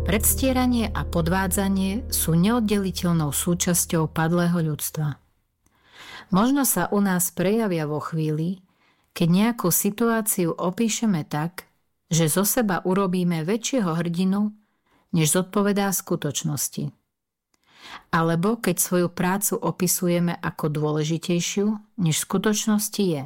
Predstieranie a podvádzanie sú neoddeliteľnou súčasťou padlého ľudstva. Možno sa u nás prejavia vo chvíli, keď nejakú situáciu opíšeme tak, že zo seba urobíme väčšieho hrdinu, než zodpovedá skutočnosti. Alebo keď svoju prácu opisujeme ako dôležitejšiu, než v skutočnosti je.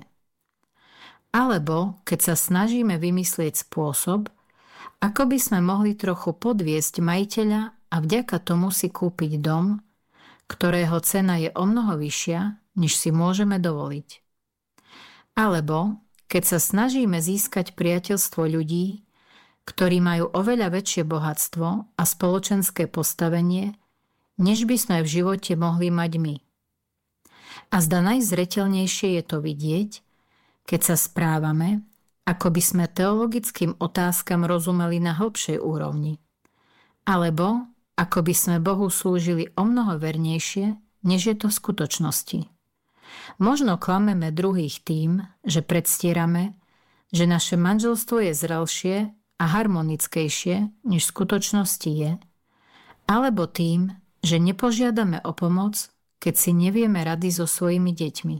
Alebo keď sa snažíme vymyslieť spôsob, ako by sme mohli trochu podviesť majiteľa a vďaka tomu si kúpiť dom, ktorého cena je omnoho vyššia, než si môžeme dovoliť. Alebo keď sa snažíme získať priateľstvo ľudí, ktorí majú oveľa väčšie bohatstvo a spoločenské postavenie, než by sme v živote mohli mať my. A zda najzreteľnejšie je to vidieť, keď sa správame, ako by sme teologickým otázkam rozumeli na hlbšej úrovni. Alebo ako by sme Bohu slúžili omnoho vernejšie, než je to v skutočnosti. Možno klameme druhých tým, že predstierame, že naše manželstvo je zrelšie a harmonickejšie, než v skutočnosti je, alebo tým, že nepožiadame o pomoc, keď si nevieme rady so svojimi deťmi.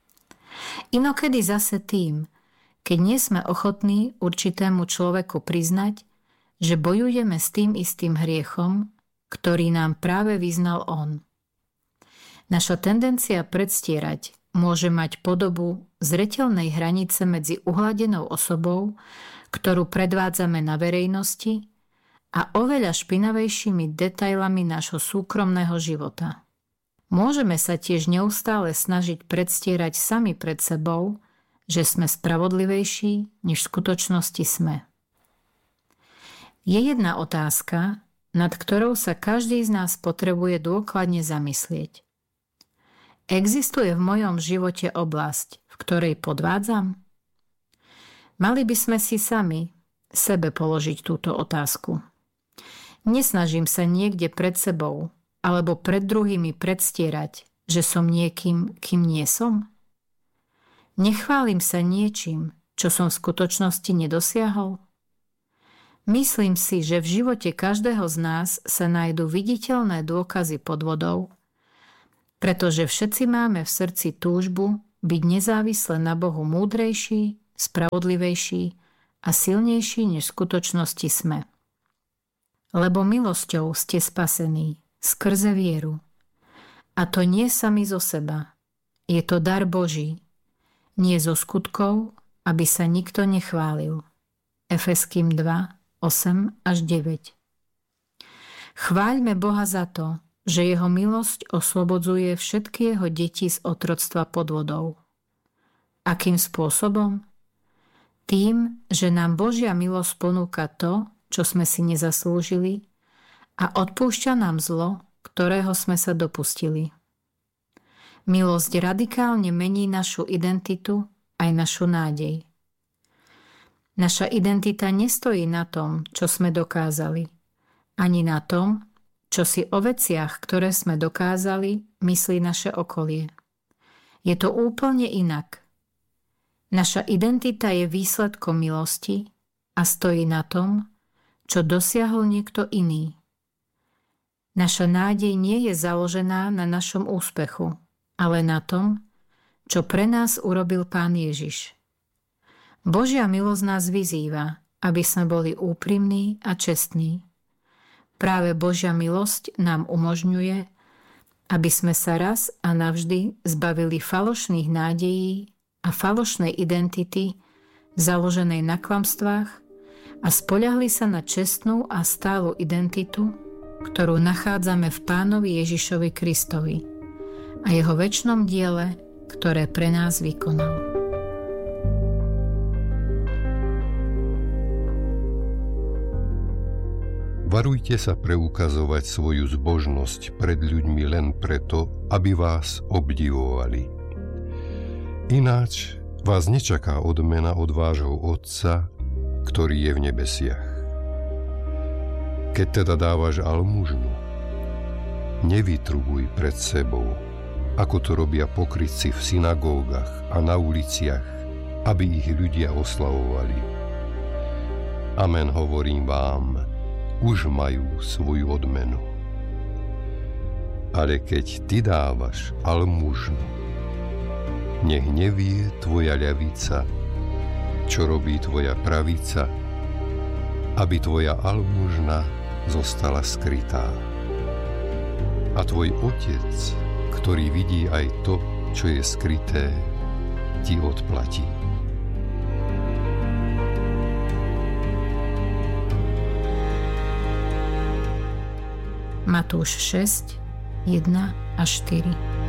Inokedy zase tým, keď nie sme ochotní určitému človeku priznať, že bojujeme s tým istým hriechom, ktorý nám práve vyznal on. Naša tendencia predstierať môže mať podobu zreteľnej hranice medzi uhladenou osobou, ktorú predvádzame na verejnosti, a oveľa špinavejšími detailami nášho súkromného života. Môžeme sa tiež neustále snažiť predstierať sami pred sebou, že sme spravodlivejší, než v skutočnosti sme. Je jedna otázka, nad ktorou sa každý z nás potrebuje dôkladne zamyslieť. Existuje v mojom živote oblasť, v ktorej podvádzam? Mali by sme si sami sebe položiť túto otázku. Nesnažím sa niekde pred sebou alebo pred druhými predstierať, že som niekým, kým nie som? Nechválim sa niečím, čo som v skutočnosti nedosiahol? Myslím si, že v živote každého z nás sa nájdú viditeľné dôkazy podvodov, pretože všetci máme v srdci túžbu byť nezávisle na Bohu múdrejší, spravodlivejší a silnejší, než v skutočnosti sme. Lebo milosťou ste spasení skrze vieru. A to nie sami zo seba. Je to dar Boží, nie zo skutkov, aby sa nikto nechválil. Efeským 2, 8 až 9. Chváľme Boha za to, že jeho milosť oslobodzuje všetky jeho deti z otroctva podvodov. Akým spôsobom? Tým, že nám Božia milosť ponúka to, čo sme si nezaslúžili, a odpúšťa nám zlo, ktorého sme sa dopustili. Milosť radikálne mení našu identitu aj našu nádej. Naša identita nestojí na tom, čo sme dokázali, ani na tom, čo si o veciach, ktoré sme dokázali, myslí naše okolie. Je to úplne inak. Naša identita je výsledkom milosti a stojí na tom, čo dosiahol niekto iný. Naša nádej nie je založená na našom úspechu, ale na tom, čo pre nás urobil Pán Ježiš. Božia milosť nás vyzýva, aby sme boli úprimní a čestní. Práve Božia milosť nám umožňuje, aby sme sa raz a navždy zbavili falošných nádejí a falošnej identity založenej na klamstvách a spoľahli sa na čestnú a stálu identitu, ktorú nachádzame v Pánovi Ježišovi Kristovi a jeho večnom diele, ktoré pre nás vykonal. Varujte sa preukazovať svoju zbožnosť pred ľuďmi len preto, aby vás obdivovali. Ináč vás nečaká odmena od vášho Otca, ktorý je v nebesiach. Keď teda dávaš almužnu, nevytrubuj pred sebou, ako to robia pokrytci v synagógach a na uliciach, aby ich ľudia oslavovali. Amen, hovorím vám, už majú svoju odmenu. Ale keď ty dávaš almužnu, nech nevie tvoja ľavica, čo robí tvoja pravica, aby tvoja almužna zostala skrytá. A tvoj Otec, ktorý vidí aj to, čo je skryté, ti odplatí. Matúš 6, 1 až 4.